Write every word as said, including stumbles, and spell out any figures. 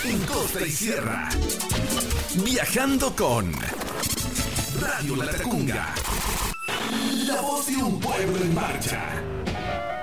en costa y sierra. Viajando con Radio La Tacunga, la voz de un pueblo en marcha.